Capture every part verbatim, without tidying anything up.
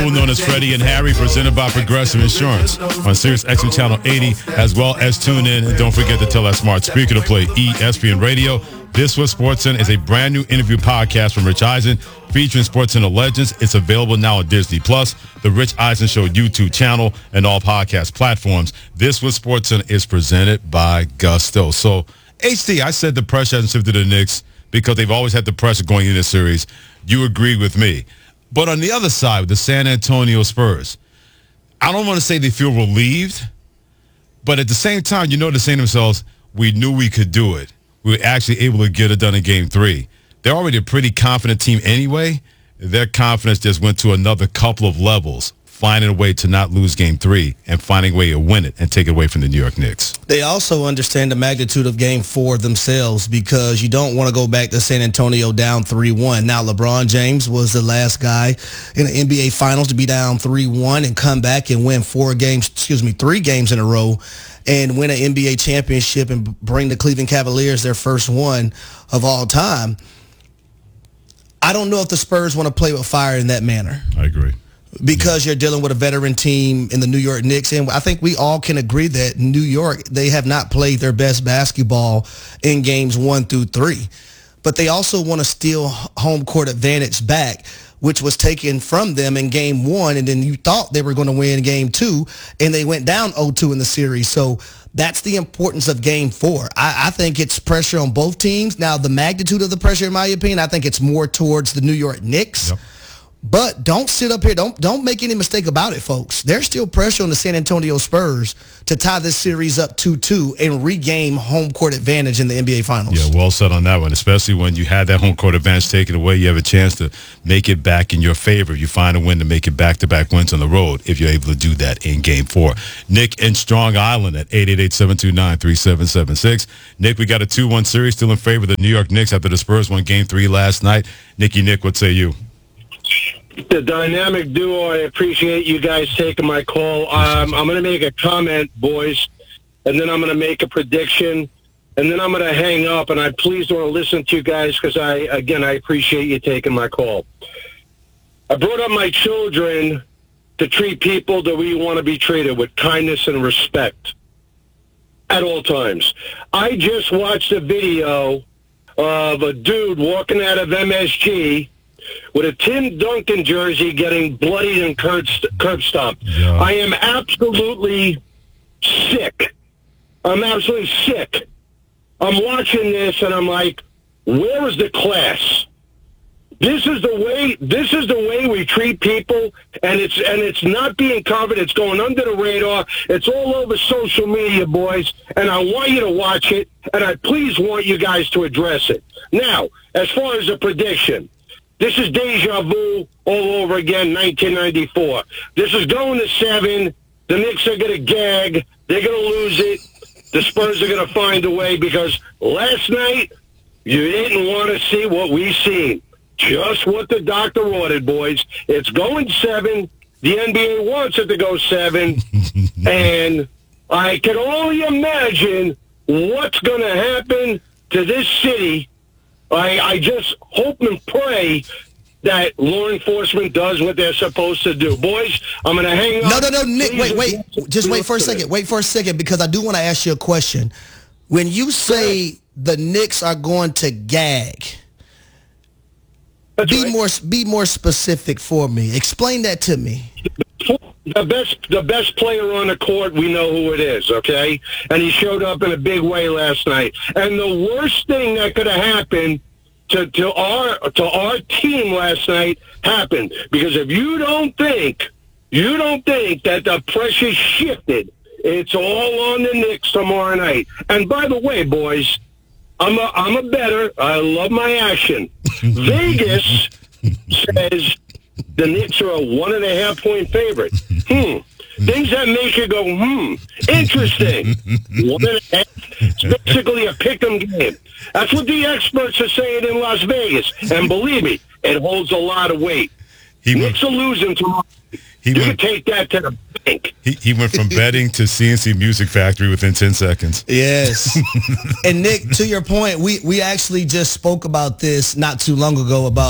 Known as Freddie and Harry, presented by Progressive Insurance on Sirius X M Channel eighty, as well as tune in. And don't forget to tell that smart speaker to play E S P N Radio. This Was SportsCenter is a brand new interview podcast from Rich Eisen featuring SportsCenter legends. It's available now on Disney Plus, the Rich Eisen Show YouTube channel, and all podcast platforms. This Was SportsCenter is presented by Gusto. So, H D, I said the pressure hasn't shifted to the Knicks because they've always had the pressure going into the series. You agreed with me. But on the other side, the San Antonio Spurs, I don't want to say they feel relieved, but at the same time, you know, they're saying to themselves, we knew we could do it. We were actually able to get it done in game three. They're already a pretty confident team anyway. Their confidence just went to another couple of levels, finding a way to not lose game three and finding a way to win it and take it away from the New York Knicks. They also understand the magnitude of game four themselves because you don't want to go back to San Antonio down three one. Now, LeBron James was the last guy in the N B A Finals to be down three one and come back and win four games, excuse me, three games in a row and win an N B A championship and bring the Cleveland Cavaliers their first one of all time. I don't know if the Spurs want to play with fire in that manner. I agree. Because you're dealing with a veteran team in the New York Knicks. And I think we all can agree that New York, they have not played their best basketball in games one through three. But they also want to steal home court advantage back, which was taken from them in game one. And then you thought they were going to win game two, and they went down oh two in the series. So that's the importance of game four. I, I think it's pressure on both teams. Now, the magnitude of the pressure, in my opinion, I think it's more towards the New York Knicks. Yep. But don't sit up here. Don't don't make any mistake about it, folks. There's still pressure on the San Antonio Spurs to tie this series up two two and regain home court advantage in the N B A Finals. Yeah, well said on that one, especially when you had that home court advantage taken away. You have a chance to make it back in your favor. You find a win to make it back-to-back wins on the road if you're able to do that in Game four. Nick in Strong Island at eight eight eight, seven two nine, three seven seven six. Nick, we got a two one series still in favor of the New York Knicks after the Spurs won Game three last night. Nicky Nick, what say you? The dynamic duo, I appreciate you guys taking my call. Um, I'm going to make a comment, boys, and then I'm going to make a prediction, and then I'm going to hang up, and I please want to listen to you guys because, I again, I appreciate you taking my call. I brought up my children to treat people that we want to be treated with kindness and respect at all times. I just watched a video of a dude walking out of M S G with a Tim Duncan jersey getting bloodied and curb, curb stomped. Yeah. I am absolutely sick. I'm absolutely sick. I'm watching this and I'm like, where is the class? This is the way this is the way we treat people, and it's and it's not being covered. It's going under the radar. It's all over social media, boys, and I want you to watch it, and I please want you guys to address it. Now, as far as a prediction, this is deja vu all over again, nineteen ninety-four. This is going to seven. The Knicks are going to gag. They're going to lose it. The Spurs are going to find a way because last night you didn't want to see what we seen. Just what the doctor ordered, boys. It's going seven. The N B A wants it to go seven. And I can only imagine what's going to happen to this city. I, I just hope and pray that law enforcement does what they're supposed to do. Boys, I'm going to hang no, up. No, no, no, Nick, wait, wait. Just wait for a second. Wait for a second because I do want to ask you a question. When you say the Knicks are going to gag, That's be right. more be more specific for me. Explain that to me. The best, the best player on the court, we know who it is, okay? And he showed up in a big way last night. And the worst thing that could have happened to, to our to our team last night happened. Because if you don't think, you don't think that the pressure shifted, it's all on the Knicks tomorrow night. And by the way, boys, I'm a I'm a bettor. I love my action. Vegas says the Knicks are a one and a half point favorite. Hmm. Things that make you go, hmm. Interesting. One and a half. It's basically a pick-em game. That's what the experts are saying in Las Vegas. And believe me, it holds a lot of weight. He Knicks went, are losing tomorrow. He you went, can take that to the bank. He, he went from betting to C N C Music Factory within ten seconds. Yes. And, Nick, to your point, we, we actually just spoke about this not too long ago about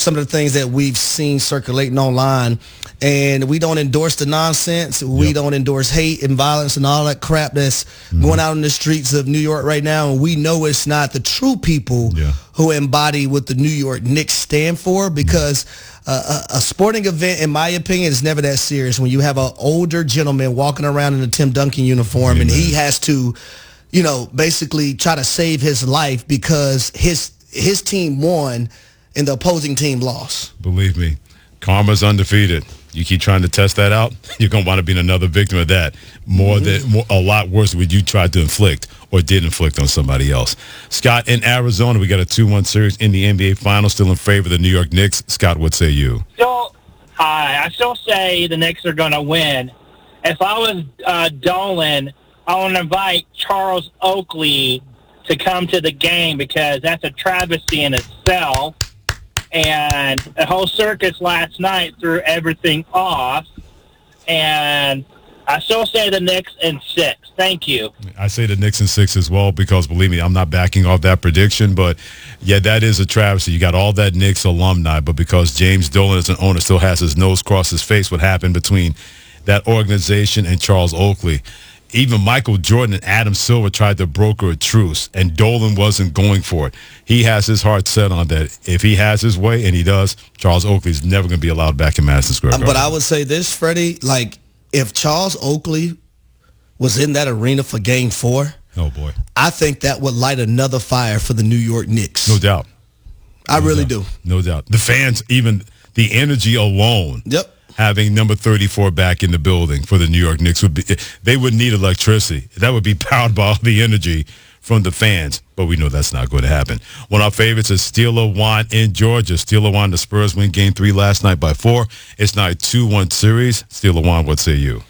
some of the things that we've seen circulating online. And we don't endorse the nonsense. We Yep. don't endorse hate and violence and all that crap that's mm-hmm. going out in the streets of New York right now. And we know it's not the true people yeah. who embody what the New York Knicks stand for, because uh, a, a sporting event, in my opinion, is never that serious. When you have an older gentleman walking around in a Tim Duncan uniform Amen. And he has to, you know, basically try to save his life because his his team won and the opposing team lost. Believe me, karma's undefeated. You keep trying to test that out, you're going to wind up being another victim of that. More mm-hmm. than more, a lot worse than what you tried to inflict or did inflict on somebody else. Scott, in Arizona, we got a two one series in the N B A Finals, still in favor of the New York Knicks. Scott, what say you? Still, hi. I still say the Knicks are going to win. If I was uh, Dolan, I want to invite Charles Oakley to come to the game because that's a travesty in itself. And the whole circus last night threw everything off. And I still say the Knicks in six. Thank you. I say the Knicks in six as well because, believe me, I'm not backing off that prediction. But, yeah, that is a travesty. You got all that Knicks alumni, but because James Dolan as an owner still has his nose across his face, what happened between that organization and Charles Oakley. Even Michael Jordan and Adam Silver tried to broker a truce, and Dolan wasn't going for it. He has his heart set on that. If he has his way, and he does, Charles Oakley's never going to be allowed back in Madison Square Garden. But I would say this, Freddie, like, if Charles Oakley was in that arena for Game Four, oh boy, I think that would light another fire for the New York Knicks. No doubt. I no really doubt. do. No doubt. The fans, even the energy alone. Yep. Having number thirty-four back in the building for the New York Knicks would be, they would need electricity. That would be powered by all the energy from the fans, but we know that's not going to happen. One of our favorites is Steeler Wine in Georgia. Steeler Wine, the Spurs win game three last night by four. It's now a two one series. Steeler Wine, what say you?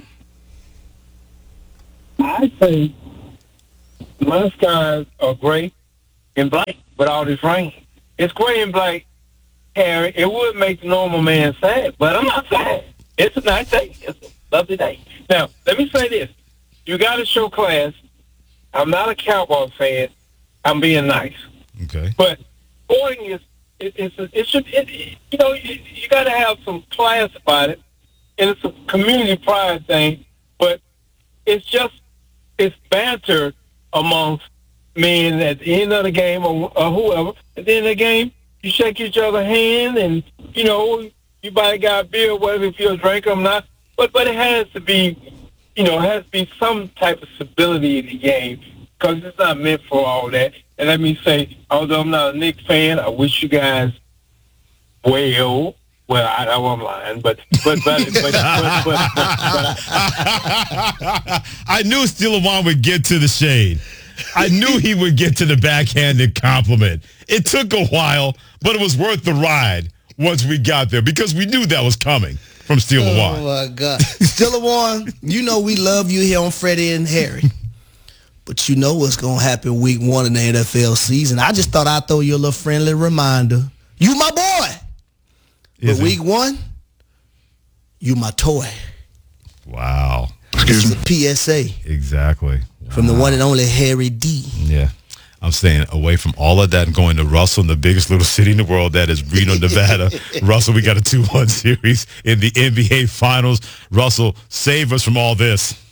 I think my skies are gray and black with all this rain. It's gray and black, Harry. It would make the normal man sad, but I'm not sad. It's a nice day. It's a lovely day. Now, let me say this. You got to show class. I'm not a Cowboy fan. I'm being nice. Okay. But sporting is, it, it's a, it should, it, you know, you, you got to have some class about it, and it's a community pride thing, but it's just, it's banter amongst men at the end of the game or, or whoever. At the end of the game, you shake each other's hand, and, you know, you buy a guy a beer, whether if you're a drinker or not. But but it has to be, you know, it has to be some type of stability in the game because it's not meant for all that. And let me say, although I'm not a Knicks fan, I wish you guys well. Well, I know I'm lying, but but but but, but, but, but, but, but I knew Steeler Wine would get to the shade. I knew he would get to the backhanded compliment. It took a while, but it was worth the ride once we got there because we knew that was coming from Steeler Wine. Oh, my God. Steeler Wine, you know we love you here on Freddie and Harry. But you know what's going to happen week one in the N F L season. I just thought I'd throw you a little friendly reminder. You my boy. Is but it? week one, you my toy. Wow. This is a P S A. Exactly. From wow. the one and only Harry D. Yeah. I'm staying away from all of that and going to Russell in the biggest little city in the world, that is Reno, Nevada. Russell, we got a two one series in the N B A Finals. Russell, save us from all this.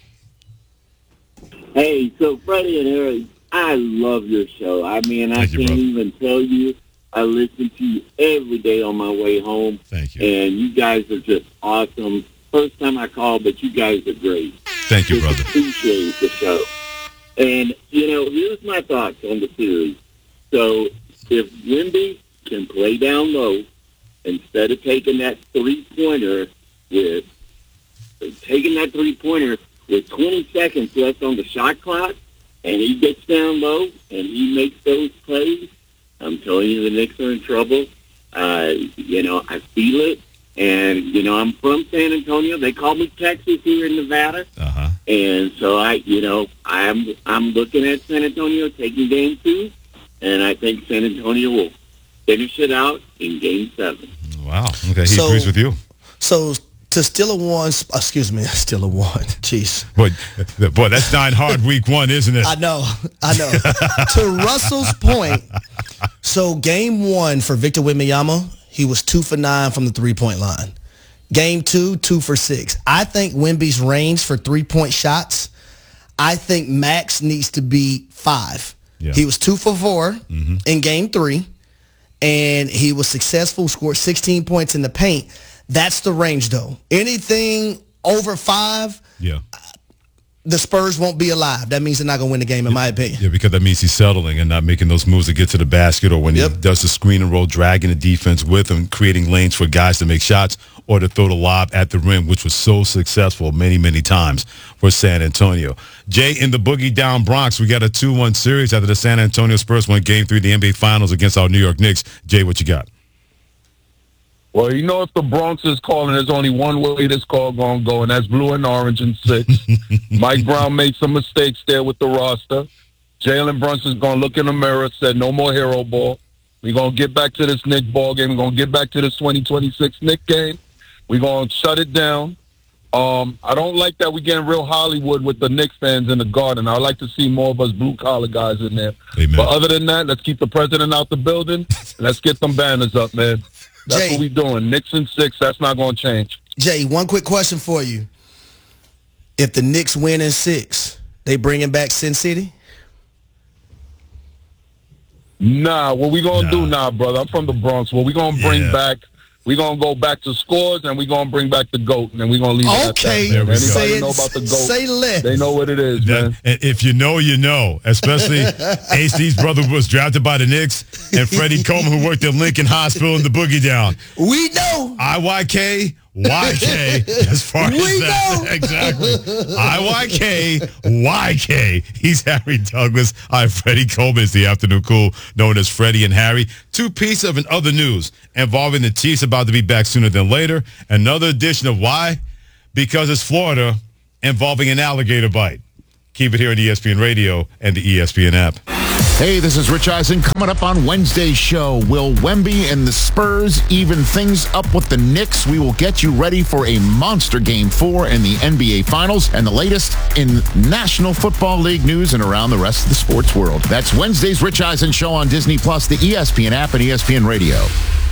Hey, so Freddie and Harry, I love your show. I mean, I Thank you, can't brother. even tell you. I listen to you every day on my way home. Thank you. And you guys are just awesome. First time I called, but you guys are great. Thank you, Just brother. appreciate the show. And, you know, here's my thoughts on the series. So if Wemby can play down low, instead of taking that three-pointer with taking that three-pointer with twenty seconds left on the shot clock, and he gets down low and he makes those plays, I'm telling you, the Knicks are in trouble. Uh, you know, I feel it. And, you know, I'm from San Antonio. They call me Texas here in Nevada. Uh-huh. And so I, you know, I'm I'm looking at San Antonio taking game two, and I think San Antonio will finish it out in game seven. Wow. Okay, he So- agrees with you. So to steal a one, excuse me, steal a one, jeez. Boy, boy, that's nine hard week one, isn't it? I know, I know. To Russell's point, so game one for Victor Wembanyama, he was two for nine from the three-point line. Game two, two for six. I think Wemby's range for three-point shots, I think max needs to be five. Yeah. He was two for four mm-hmm. in game three, and he was successful, scored sixteen points in the paint. That's the range, though. Anything over five, yeah, the Spurs won't be alive. That means they're not going to win the game, in my opinion. Yeah, because that means he's settling and not making those moves to get to the basket, or when yep. he does the screen and roll, dragging the defense with him, creating lanes for guys to make shots or to throw the lob at the rim, which was so successful many, many times for San Antonio. Jay, in the Boogie Down Bronx, we got a two one series after the San Antonio Spurs won game three of the N B A Finals against our New York Knicks. Jay, what you got? Well, you know, if the Bronx is calling, there's only one way this call going to go, and that's blue and orange and six. Mike Brown made some mistakes there with the roster. Jalen Brunson's going to look in the mirror, said no more hero ball. We're going to get back to this Knicks ball game. We're going to get back to this twenty twenty-six Knicks game. We're going to shut it down. Um, I don't like that we're getting real Hollywood with the Knicks fans in the Garden. I like to see more of us blue-collar guys in there. Amen. But other than that, let's keep the president out the building, and let's get them banners up, man. That's Jay, what we doing. Knicks and six, that's not going to change. Jay, one quick question for you. If the Knicks win in six, they bringing back Sin City? Nah, what we going to nah. do now, brother? I'm from the Bronx. What we going to bring yeah. back, we going to go back to scores, and we going to bring back the GOAT, and we going to leave it okay. at that. Okay. Anybody it, know about the GOAT? Say less. They know what it is, that, man. And if you know, you know. Especially A C's brother was drafted by the Knicks, and Freddie Coleman, who worked at Lincoln Hospital in the Boogie Down. We know. I Y K Y K as far we as that. Know. Exactly. I Y K Y K. He's Harry Douglas. I'm Freddie Coleman. It's the Afternoon Cool, known as Freddie and Harry. Two pieces of other news involving the Chiefs about to be back sooner than later. Another edition of why? Because it's Florida involving an alligator bite. Keep it here on E S P N Radio and the E S P N app. Hey, this is Rich Eisen. Coming up on Wednesday's show, will Wemby and the Spurs even things up with the Knicks? We will get you ready for a monster Game four in the N B A Finals and the latest in National Football League news and around the rest of the sports world. That's Wednesday's Rich Eisen Show on Disney Plus, the E S P N app, and E S P N Radio.